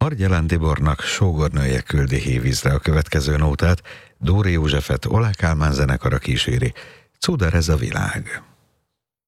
Argyelán Tibornak sógornője küldi hívvízre a következő nótát, Dóri Józsefet Olah Kálmán zenekara kíséri. Cudar ez a világ.